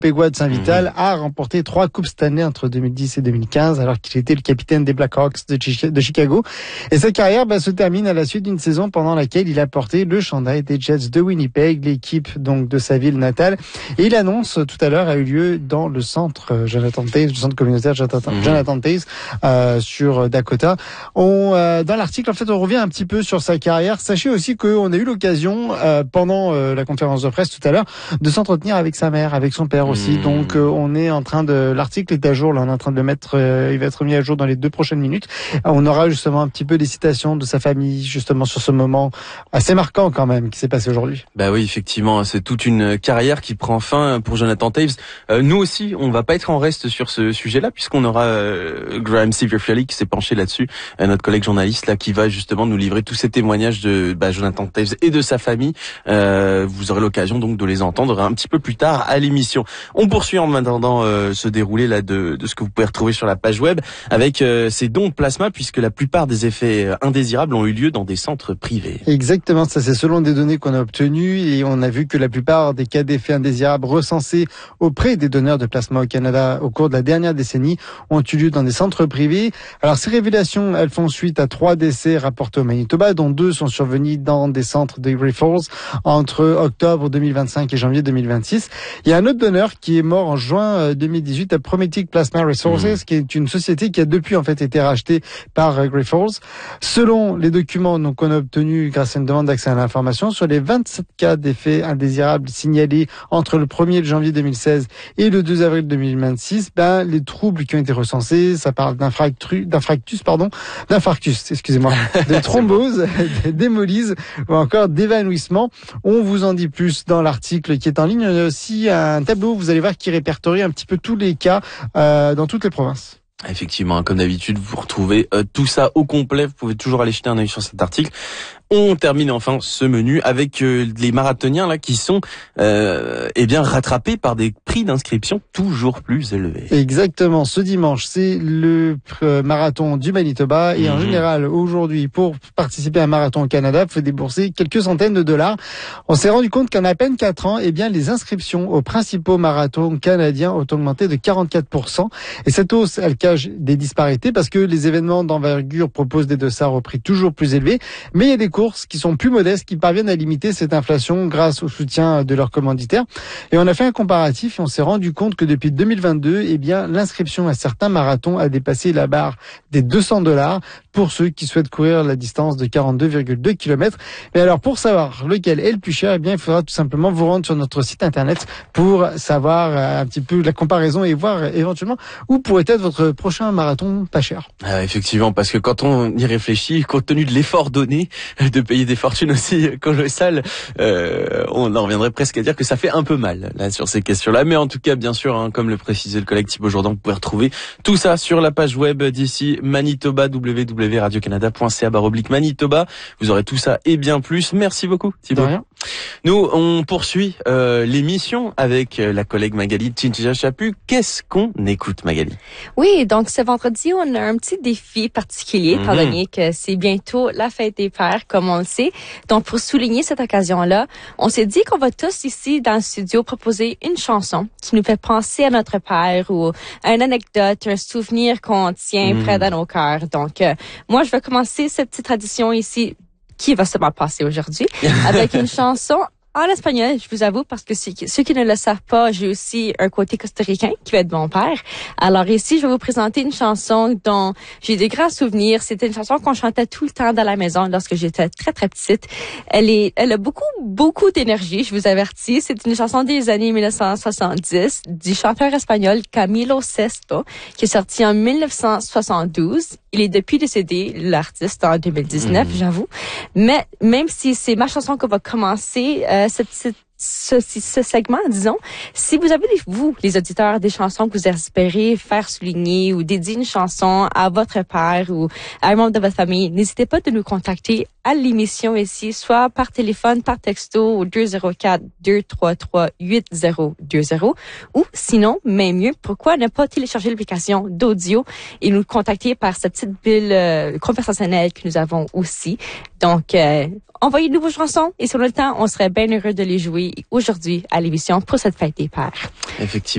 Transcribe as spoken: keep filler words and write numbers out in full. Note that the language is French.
Pégois de Saint-Vital mmh. a remporté trois coupes Stanley entre deux mille dix et deux mille quinze, alors qu'il était le capitaine des Blackhawks de, Chi- de Chicago. Et sa carrière bah, se termine à la suite d'une saison pendant laquelle il a porté le chandail des Jets de Winnipeg, l'équipe donc de sa ville natale. Et il annonce tout à l'heure a eu lieu dans le centre Jonathan Toews, le centre communautaire Jonathan, mmh. Jonathan Toews euh, sur Dakota. On, euh, dans l'article, en fait, on revient un petit peu sur sa carrière. Sachez aussi qu'on a eu l'occasion euh, pendant euh, la conférence de presse tout à l'heure de s'entretenir avec sa mère, avec son père aussi. Mmh. Donc euh, on est en train de l'article est à jour, là on est en train de le mettre euh, il va être mis à jour dans les deux prochaines minutes. On aura justement un petit peu des citations de sa famille justement sur ce moment assez marquant quand même qui s'est passé aujourd'hui. Bah oui, effectivement, c'est toute une carrière qui prend fin pour Jonathan Toews. Euh, nous aussi, on va pas être en reste sur ce sujet-là puisqu'on aura euh, Graham Severfield qui s'est penché là-dessus, euh, notre collègue journaliste là qui va justement nous livrer tous ces témoignages de bah, Jonathan Toews et de sa famille. Euh, vous aurez l'occasion donc de les entendre un petit peu plus tard à l'émission. On poursuit en attendant euh, ce déroulé là de, de ce que vous pouvez retrouver sur la page web avec euh, ces dons de plasma puisque la plupart des effets euh, indésirables ont eu lieu dans des centres privés. Exactement, ça c'est selon des données qu'on a obtenues et on a vu que la plupart des cas d'effets indésirables recensés auprès des donneurs de plasma au Canada au cours de la dernière décennie ont eu lieu dans des centres privés. Alors ces révélations, elles font suite à trois décès rapportés au Manitoba, dont deux sont survenus dans des centres de Great Falls entre octobre deux mille vingt-cinq et janvier deux mille vingt-six. Il y a un autre donneur qui est mort en juin deux mille dix-huit à Prometic Plasma Resources, mmh. qui est une société qui a depuis en fait été rachetée par Great Falls. Selon les documents donc, qu'on a obtenus grâce à une demande d'accès à l'information, sur les vingt-sept cas d'effets indésirables signalés entre le premier janvier deux mille seize et le deux avril deux mille vingt-six, ben, les troubles qui ont été recensés, ça parle d'infarctus, d'infarctus, pardon, d'infarctus, excusez-moi, de thrombose, d'hémolyse ou encore d'évanouissement. On vous en dit plus dans l'article qui est en ligne. Il y a aussi un tableau, vous allez voir, qui répertorie un petit peu tous les cas euh, dans toutes les provinces. Effectivement, comme d'habitude, vous retrouvez euh, tout ça au complet. Vous pouvez toujours aller jeter un œil sur cet article. On termine enfin ce menu avec euh, les marathoniens là qui sont euh, eh bien rattrapés par des prix d'inscription toujours plus élevés. Exactement. Ce dimanche, c'est le euh, marathon du Manitoba et mmh. en général aujourd'hui, pour participer à un marathon au Canada, il faut débourser quelques centaines de dollars. On s'est rendu compte qu'en à peine quatre ans, eh bien les inscriptions aux principaux marathons canadiens ont augmenté de quarante-quatre pour cent. Et cette hausse, elle cache des disparités parce que les événements d'envergure proposent des dossards au prix toujours plus élevés, mais il y a des courses qui sont plus modestes, qui parviennent à limiter cette inflation grâce au soutien de leurs commanditaires. Et on a fait un comparatif et on s'est rendu compte que depuis deux mille vingt-deux, eh bien, l'inscription à certains marathons a dépassé la barre des deux cents dollars pour ceux qui souhaitent courir la distance de quarante-deux virgule deux kilomètres. Mais alors, pour savoir lequel est le plus cher, eh bien, il faudra tout simplement vous rendre sur notre site internet pour savoir un petit peu la comparaison et voir éventuellement où pourrait être votre prochain marathon pas cher. Ah, effectivement, parce que quand on y réfléchit, compte tenu de l'effort donné, de payer des fortunes aussi colossales, euh, on en reviendrait presque à dire que ça fait un peu mal là sur ces questions-là. Mais en tout cas, bien sûr, hein, comme le précisait le collègue Thibaut Jourdan, vous pouvez retrouver tout ça sur la page web d'ici Manitoba, w w w point radio canada point c a barre oblique Manitoba. Vous aurez tout ça et bien plus. Merci beaucoup, Thibaut. De rien. Nous, on poursuit euh, l'émission avec la collègue Magali Tchinchicha-Chapu. Qu'est-ce qu'on écoute, Magali? Oui, donc ce vendredi, on a un petit défi particulier, mm-hmm. étant donné que c'est bientôt la fête des pères, comme on le sait. Donc, pour souligner cette occasion-là, on s'est dit qu'on va tous ici dans le studio proposer une chanson qui nous fait penser à notre père ou à une anecdote, un souvenir qu'on tient mm. près de nos cœurs. Donc, euh, moi, je vais commencer cette petite tradition ici qui va se passer aujourd'hui avec une chanson en espagnol, je vous avoue, parce que ceux qui ne le savent pas, j'ai aussi un côté costaricain qui va être mon père. Alors ici, je vais vous présenter une chanson dont j'ai des grands souvenirs. C'était une chanson qu'on chantait tout le temps dans la maison lorsque j'étais très, très petite. Elle est, elle a beaucoup, beaucoup d'énergie, je vous avertis. C'est une chanson des années mille neuf cent soixante-dix du chanteur espagnol Camilo Sesto, qui est sorti en mille neuf cent soixante-douze. Il est depuis décédé, l'artiste, en deux mille dix-neuf, mmh. j'avoue. Mais même si c'est ma chanson qu'on va commencer, euh, cette, cette Ce, ce segment, disons, si vous avez, vous, les auditeurs, des chansons que vous espérez faire souligner ou dédier une chanson à votre père ou à un membre de votre famille, n'hésitez pas de nous contacter à l'émission ici, soit par téléphone, par texto au deux zéro quatre, deux trois trois, huit zéro deux zéro ou sinon, même mieux, pourquoi ne pas télécharger l'application d'audio et nous contacter par cette petite bulle euh, conversationnelle que nous avons aussi. Donc, euh, envoyez-nous vos chansons et sur le temps, on serait bien heureux de les jouer aujourd'hui à l'émission pour cette fête des pères. Effectivement.